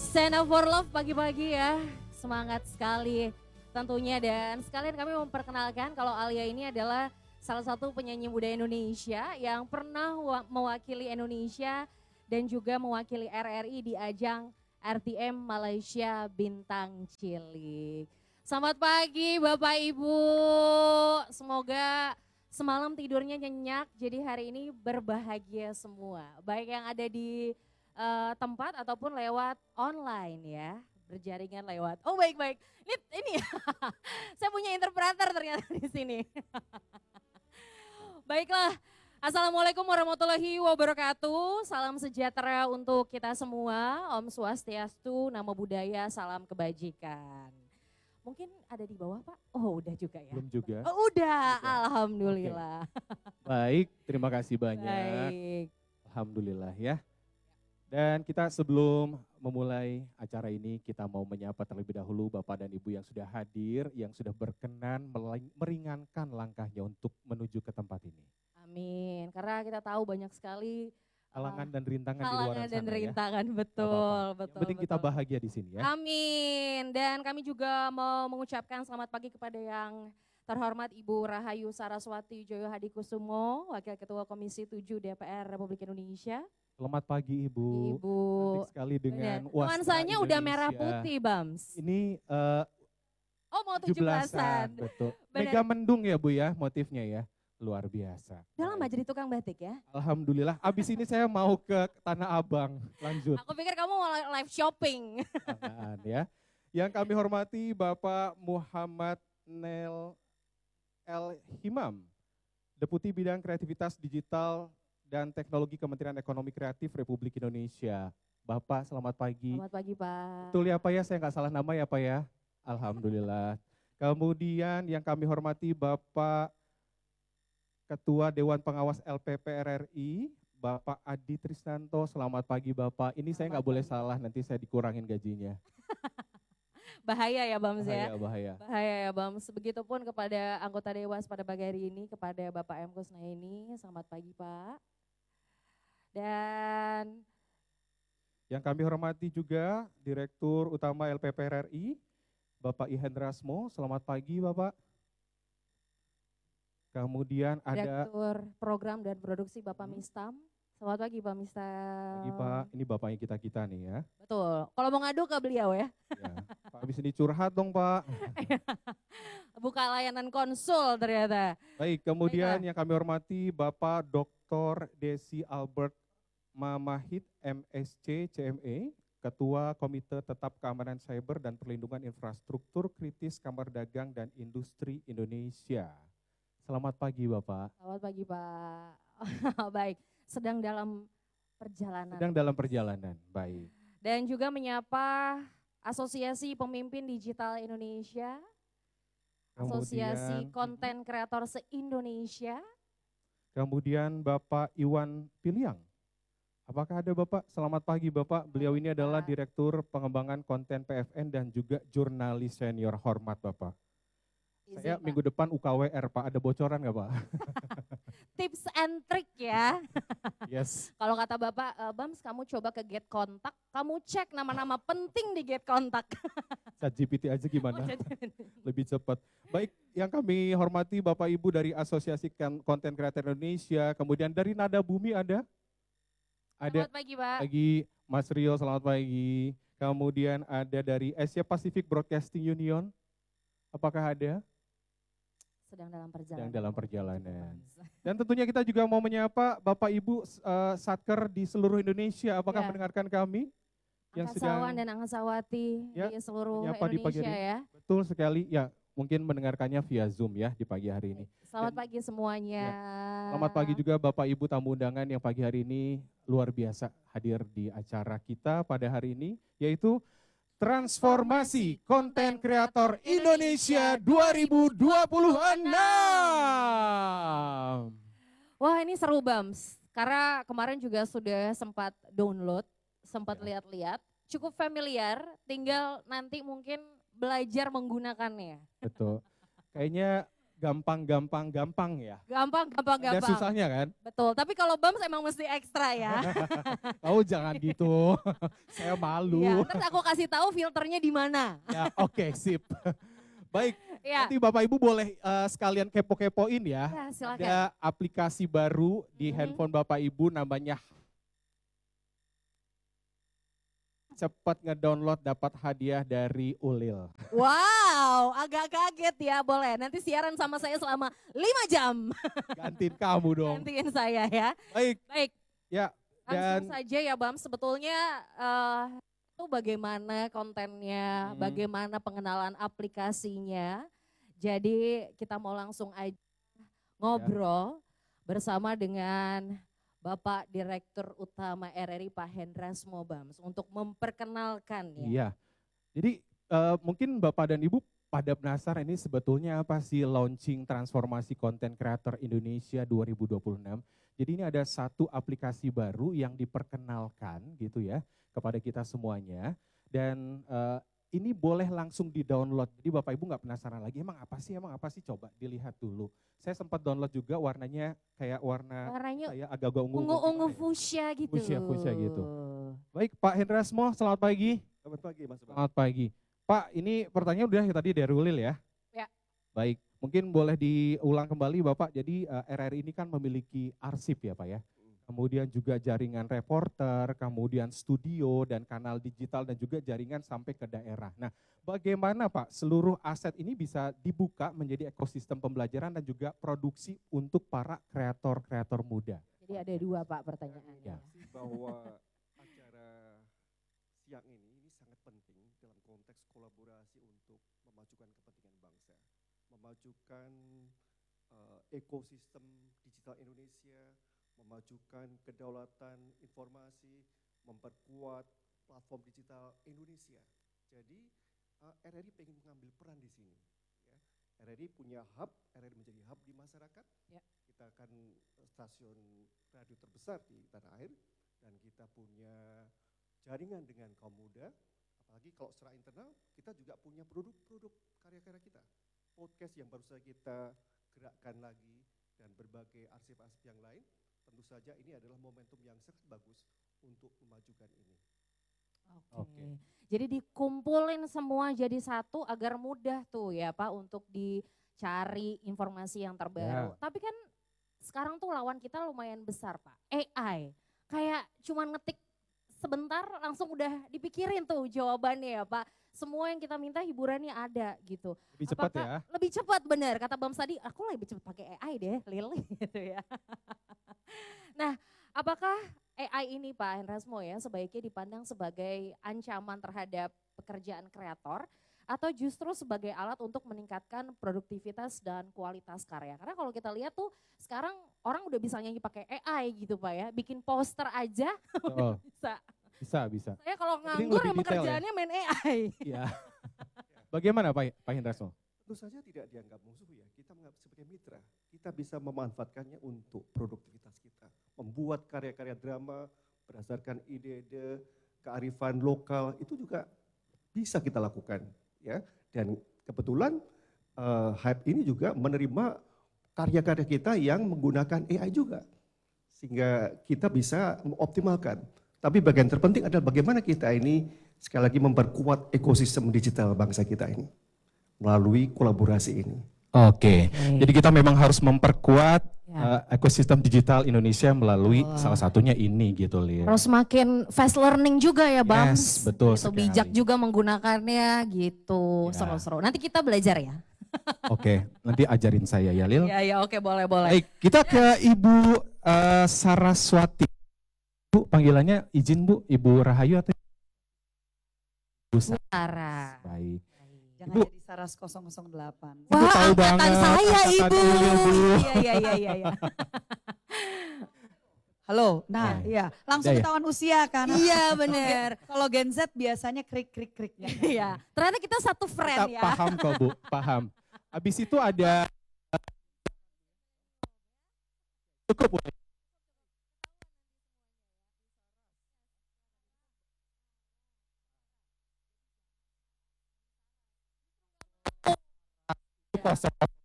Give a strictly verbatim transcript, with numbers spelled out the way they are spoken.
Stand up for love pagi-pagi ya, semangat sekali tentunya. Dan sekalian kami memperkenalkan kalau Alia ini adalah salah satu penyanyi muda Indonesia yang pernah mewakili Indonesia dan juga mewakili R R I di ajang R T M Malaysia Bintang Cilik. Selamat pagi Bapak Ibu, semoga semalam tidurnya nyenyak jadi hari ini berbahagia semua. Baik yang ada di uh, tempat ataupun lewat online ya, berjaringan lewat. Oh baik-baik, ini, ini saya punya interpreter ternyata di sini. Baiklah, Assalamualaikum warahmatullahi wabarakatuh. Salam sejahtera untuk kita semua. Om Swastiastu, Namo Buddhaya, salam kebajikan. Mungkin ada di bawah Pak? Oh udah juga ya? Belum juga. Oh udah, Udah. Alhamdulillah. Okay. Baik, terima kasih banyak. Baik. Alhamdulillah ya. Dan kita sebelum memulai acara ini, kita mau menyapa terlebih dahulu Bapak dan Ibu yang sudah hadir, yang sudah berkenan meringankan langkahnya untuk menuju ke tempat ini. Amin, karena kita tahu banyak sekali halangan dan rintangan di luar halangan sana dan rintangan, ya. betul, Apa-apa. betul. Yang penting betul. kita bahagia di sini ya. Amin. Dan kami juga mau mengucapkan selamat pagi kepada yang terhormat Ibu Rahayu Saraswati Joyo Hadikusumo, Wakil Ketua Komisi tujuh D P R Republik Indonesia. Selamat pagi Ibu. Ibu. Cantik sekali dengan wastra nuansanya Indonesia. udah merah putih, Bams. Ini uh, oh mau tujuh belasan. Betul. Mega mendung ya Bu ya motifnya ya. Luar biasa. Udah lama jadi tukang batik ya? Alhamdulillah. Abis ini saya mau ke Tanah Abang. Lanjut. Aku pikir kamu mau live shopping. Jangan ya. Yang kami hormati Bapak Muhammad Nel El Himam, Deputi Bidang Kreativitas Digital dan Teknologi Kementerian Ekonomi Kreatif Republik Indonesia. Bapak selamat pagi. Selamat pagi Pak. Betul ya Pak ya, saya nggak salah nama ya Pak ya. Alhamdulillah. Kemudian yang kami hormati Bapak Ketua Dewan Pengawas L P P R R I, Bapak Adi Trisnanto, selamat pagi Bapak. Ini selamat saya nggak boleh salah, nanti saya dikurangin gajinya. Bahaya ya Bams bahaya, ya? Bahaya, bahaya ya Bams. Begitupun kepada anggota Dewas pada pagi hari ini, kepada Bapak M. Kusnaini, selamat pagi Pak. Dan yang kami hormati juga Direktur Utama L P P R R I, Bapak Ihendrasmo, selamat pagi Bapak. Kemudian ada Direktur Program dan Produksi Bapak hmm. Mistam. Selamat pagi Pak Mistam. Pagi Pak, ini bapaknya kita-kita nih ya. Betul, kalau mau ngadu ke beliau ya. ya. Pak habis ini curhat dong Pak. Buka layanan konsul ternyata. Baik, kemudian Baiklah. Yang kami hormati Bapak Doktor Desi Albert Mamahid M S C C M E, Ketua Komite Tetap Keamanan Cyber dan Perlindungan Infrastruktur Kritis Kamar Dagang dan Industri Indonesia. Selamat pagi Bapak. Selamat pagi Pak. Baik, sedang dalam perjalanan. Sedang dalam perjalanan, baik. Dan juga menyapa Asosiasi Pemimpin Digital Indonesia, kemudian, Asosiasi Konten Kreator se-Indonesia. Kemudian Bapak Iwan Piliang. Apakah ada Bapak? Selamat pagi Bapak. Beliau ini adalah Direktur Pengembangan Konten P F N dan juga jurnalis senior. Hormat Bapak. Izin, Saya Pak. Minggu depan U K W R Pak, ada bocoran nggak Pak? Tips and trick ya. Yes. Kalau kata Bapak, e, Bams kamu coba ke Get Kontak, kamu cek nama-nama penting di Get Kontak. Chat G P T aja gimana? Oh, lebih cepat. Baik, yang kami hormati Bapak Ibu dari Asosiasi Konten Kreator Indonesia, kemudian dari Nada Bumi ada? Ada. Selamat pagi Pak. Pagi Mas Rio, selamat pagi. Kemudian ada dari Asia Pacific Broadcasting Union, apakah ada? Sedang dalam perjalanan. Sedang dalam perjalanan. Dan tentunya kita juga mau menyapa Bapak Ibu uh, Satker di seluruh Indonesia. Apakah ya. mendengarkan kami? Yang Angkasawan sedang, dan Angkasawati ya, di seluruh Indonesia di pagi hari. Ya. Betul sekali, ya mungkin mendengarkannya via Zoom ya di pagi hari ini. Selamat dan, pagi semuanya. Ya, selamat pagi juga Bapak Ibu tamu undangan yang pagi hari ini luar biasa hadir di acara kita pada hari ini, yaitu Transformasi Konten Kreator Indonesia dua ribu dua puluh enam. Wah ini seru Bams, karena kemarin juga sudah sempat download, sempat lihat-lihat, cukup familiar, tinggal nanti mungkin belajar menggunakannya. Betul, kayaknya gampang-gampang-gampang ya. Gampang, gampang, Ada gampang. susahnya kan? Betul, tapi kalau Bams emang mesti ekstra ya. Oh jangan gitu, saya Iya, malu. terus aku kasih tahu filternya di mana. Ya oke sip. Baik, Ya, nanti Bapak Ibu boleh eh, sekalian kepo-kepoin ya. ya silakan. Ada aplikasi baru di Mhm. handphone Bapak Ibu namanya cepat ngedownload dapat hadiah dari Ulil. Wow, agak kaget ya, boleh. Nanti siaran sama saya selama lima jam. Gantiin kamu dong. Gantiin saya ya. Baik, Baik, ya langsung dan saja ya Bam. Sebetulnya eh, itu bagaimana kontennya, Hmm. bagaimana pengenalan aplikasinya. Jadi kita mau langsung aja ngobrol bersama dengan Bapak Direktur Utama R R I Pak Hendrasmo Bams untuk memperkenalkan ya. iya. Jadi eh, mungkin Bapak dan Ibu pada penasaran ini sebetulnya apa sih launching transformasi konten kreator Indonesia dua ribu dua puluh enam. Jadi ini ada satu aplikasi baru yang diperkenalkan gitu ya kepada kita semuanya. Dan eh, ini boleh langsung di-download. Jadi Bapak Ibu nggak penasaran lagi, emang apa sih, emang apa sih? Coba dilihat dulu. Saya sempat download juga, warnanya kayak warna Warnanya saya agak-agak ungu. ungu-ungu fuchsia gitu. Fuchsia, fuchsia gitu. Baik Pak Hendrasmo, selamat pagi. Selamat pagi Mas Bang. Selamat pagi. Pak, ini pertanyaan udah tadi dari Ulil ya? Ya. Baik, mungkin boleh diulang kembali Bapak. Jadi uh, R R I ini kan memiliki arsip ya Pak ya. Kemudian juga jaringan reporter, kemudian studio dan kanal digital dan juga jaringan sampai ke daerah. Nah, bagaimana Pak seluruh aset ini bisa dibuka menjadi ekosistem pembelajaran dan juga produksi untuk para kreator-kreator muda? Jadi ada dua Pak pertanyaannya. Ya. Terima kasih bahwa acara siang ini ini sangat penting dalam konteks kolaborasi untuk memajukan kepentingan bangsa, memajukan uh, ekosistem digital Indonesia, memajukan kedaulatan informasi, memperkuat platform digital Indonesia. Jadi uh, R R I pengen mengambil peran di sini. Ya. R R I punya hub, R R I menjadi hub di masyarakat. Ya. Kita akan stasiun radio terbesar di tanah air dan kita punya jaringan dengan kaum muda. Apalagi kalau secara internal kita juga punya produk-produk karya-karya kita. Podcast yang baru saja kita gerakkan lagi dan berbagai arsip-arsip yang lain. Tentu saja ini adalah momentum yang sangat bagus untuk memajukan ini. Oke. Oke. Jadi dikumpulin semua jadi satu agar mudah tuh ya Pak untuk dicari informasi yang terbaru. Ya. Tapi kan sekarang tuh lawan kita lumayan besar Pak, A I. Kayak cuma ngetik sebentar langsung udah dipikirin tuh jawabannya ya Pak. Semua yang kita minta hiburannya ada gitu. Lebih cepat Apakah- ya. Lebih cepat benar, kata Bams tadi, aku lebih cepat pakai A I deh, Lil gitu ya. Nah, apakah A I ini Pak Hendrasmo ya sebaiknya dipandang sebagai ancaman terhadap pekerjaan kreator atau justru sebagai alat untuk meningkatkan produktivitas dan kualitas karya? Karena kalau kita lihat tuh sekarang orang udah bisa nyanyi pakai A I gitu Pak ya, bikin poster aja Oh, bisa. bisa, bisa. Saya kalau Tapi nganggur lebih emang detail ya? kerjaannya main A I. Iya. Bagaimana Pak, Pak Hendrasmo? Tentu saja tidak dianggap musuh ya, kita menganggap sebagai mitra. Kita bisa memanfaatkannya untuk produktivitas kita. Membuat karya-karya drama berdasarkan ide-ide, kearifan lokal, itu juga bisa kita lakukan. Ya. Dan kebetulan uh, Hype ini juga menerima karya-karya kita yang menggunakan A I juga. Sehingga kita bisa mengoptimalkan. Tapi bagian terpenting adalah bagaimana kita ini sekali lagi memperkuat ekosistem digital bangsa kita ini melalui kolaborasi ini. Oke, jadi kita memang harus memperkuat Ya. uh, ekosistem digital Indonesia melalui Betul. salah satunya ini gitu Lil. Harus makin fast learning juga ya Bang. Yes, betul Gitu, bijak sekali. juga menggunakannya gitu. Ya. Seru-seru. Nanti kita belajar ya. Oke, nanti ajarin saya ya Lil. Iya ya oke boleh boleh. Baik, kita ke Ibu uh, Saraswati. Bu, panggilannya izin Bu, Ibu Rahayu atau Ibu Sa- Sarah. Baik. Jangan Ibu. jadi Saras nol nol delapan. Ibu Wah, tahu angkatan banget, saya angkatan Ibu. Ulil, Bu. Iya iya iya iya iya. Halo, nah Nah. iya langsung Udah ya? ketahuan usia kan. Iya bener. Kalau Gen Z biasanya krik krik krik. Iya. Ternyata kita satu Kita friend ya. paham kok Bu, paham. Habis itu ada cukup Bu. Kosong.